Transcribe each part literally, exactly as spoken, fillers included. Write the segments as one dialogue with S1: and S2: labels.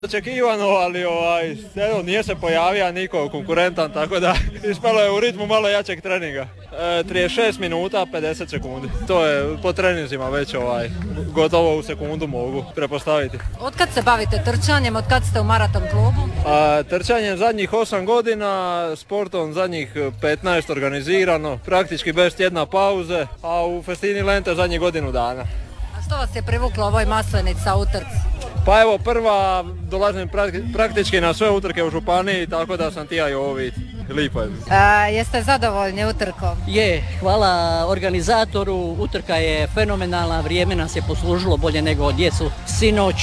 S1: Očekivano, ali ovaj, evo, nije se pojavio niko konkurentan, tako da ispalo je u ritmu malo jačeg treninga. E, trideset šest minuta, pedeset sekundi. To je po treninzima već ovaj, gotovo u sekundu mogu prepostaviti.
S2: Od kad se bavite trčanjem, od kad ste u maraton klubu?
S1: A, trčanjem zadnjih osam godina, sportom zadnjih petnaest organizirano, praktički bez tjedna pauze, a u Festini Lente zadnjih godinu dana.
S2: A što vas je privuklo ovoj Maslenici utrci?
S1: Pa evo, prva dolazim praktički na sve utrke u županiji, tako da sam ti ja i ovo vidjeti. Lipo je.
S2: A, jeste zadovoljni utrkom?
S3: Je, hvala organizatoru, utrka je fenomenalna, vrijeme nas je poslužilo bolje nego djecu sinoć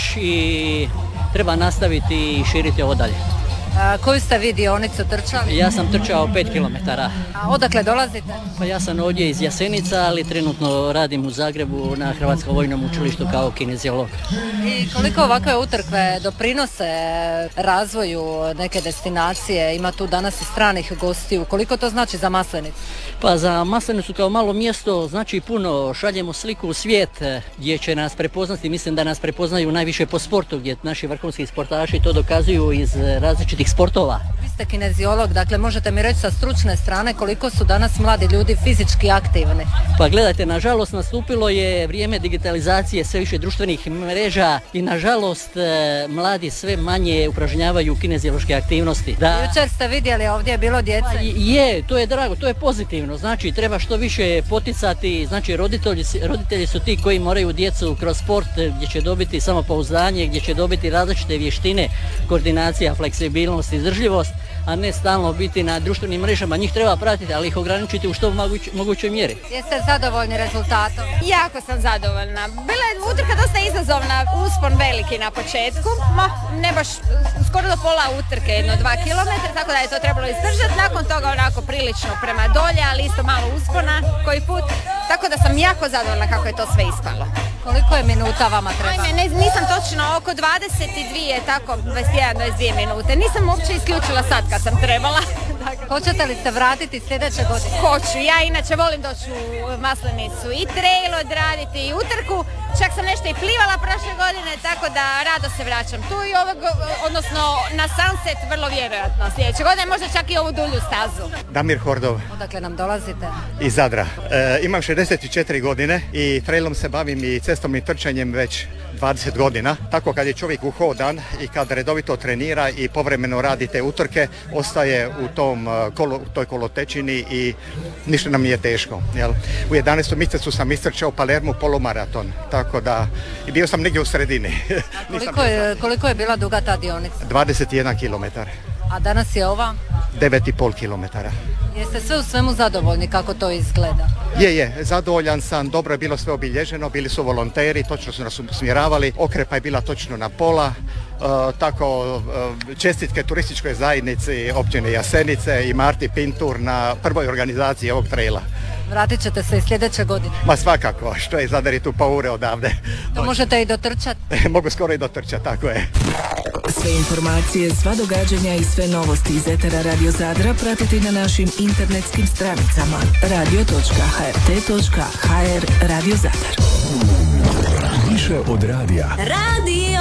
S3: i treba nastaviti i širiti ovo dalje.
S2: A, koju ste vi dionicu trčali?
S3: Ja sam trčao pet kilometara.
S2: A odakle dolazite?
S3: Pa ja sam ovdje iz Jasenica, ali trenutno radim u Zagrebu na Hrvatskom vojnom učilištu kao kineziolog.
S2: I koliko ovakve utrke doprinose razvoju neke destinacije? Ima tu danas i stranih gostiju. Koliko to znači za Maslenicu?
S3: Pa za Maslenicu kao malo mjesto znači puno. Šaljemo sliku u svijet gdje će nas prepoznati. Mislim da nas prepoznaju najviše po sportu, gdje naši vrhunski sportaši to dokazuju iz različitih sportova.
S2: Vi ste kineziolog, dakle možete mi reći sa stručne strane koliko su danas mladi ljudi fizički aktivni?
S3: Pa gledajte, nažalost nastupilo je vrijeme digitalizacije, sve više društvenih mreža i nažalost mladi sve manje upražnjavaju kineziološke aktivnosti. Da...
S2: Jučer ste vidjeli, ovdje je bilo djece.
S3: Pa je, to je drago, to je pozitivno, znači treba što više poticati, znači roditelji, roditelji su ti koji moraju djecu kroz sport gdje će dobiti samopouzdanje, gdje će dobiti različite vještine, koordinacija, fleksibilnost, izdržljivost, a ne stalno biti na društvenim mrežama. Njih treba pratiti, ali ih ograničiti u što moguć, mogućoj mjeri.
S2: Jeste zadovoljni rezultatom?
S4: Jako sam zadovoljna. Bila je utrka dosta izazovna, uspon veliki na početku, ma ne baš skoro do pola utrke, jedno dva kilometra, tako da je to trebalo izdržati. Nakon toga onako prilično prema dolje, ali isto malo uspona koji put, tako da sam jako zadovoljna kako je to sve ispalo.
S2: Koliko je minuta vama treba?
S4: Ajme, ne, nisam točno, oko dvadeset dvije, tako dvadeset jedan do dvadeset dvije minute. Nisam uopće isključila sad kad sam trebala.
S2: Hoćete li se vratiti sljedeće godine?
S4: Hoću, ja inače volim doći u Maslenicu i trail odraditi i utrku. Čak sam nešto i plivala prošle godine, tako da rado se vraćam tu i ovog, odnosno na Sunset vrlo vjerojatno sljedeće godine, možda čak i ovu dulju stazu.
S5: Damir Hordov.
S2: Odakle nam dolazite?
S5: Iz Zadra. E, imam šezdeset četiri godine i trailom se bavim i cestovnim trčanjem već dvadeset godina. Tako kad je čovjek uhodan i kad redovito trenira i povremeno radi te utrke, ostaje u tom kolo, u toj kolotečini i ništa nam nije teško. Jel? U jedanaestom mjesecu sam istrčao Palermo polumaraton, tako da i bio sam negdje u sredini.
S2: Koliko je, koliko je bila duga ta dionica?
S5: dvadeset jedan kilometar.
S2: A danas je ova?
S5: devet i pol kilometara.
S2: Jeste sve u svemu zadovoljni kako to izgleda?
S5: Je, je, zadovoljan sam, dobro je bilo sve obilježeno, bili su volonteri, točno su nas usmjeravali, okrepa je bila točno na pola, e, tako e, čestitke turističkoj zajednici općine Jasenice i Marti Pintur na prvoj organizaciji ovog traila.
S2: Vratit ćete se i sljedeće godine?
S5: Ma svakako, što je Zadar je tu pa ure odavde.
S2: To možete i dotrčati?
S5: Mogu skoro i dotrčati, tako je.
S6: Sve informacije, sva događanja i sve novosti iz etera Radio Zadra pratite na našim internetskim stranicama radio točka h r t točka h r Radio Zadar.
S7: Više od radija.
S6: Radio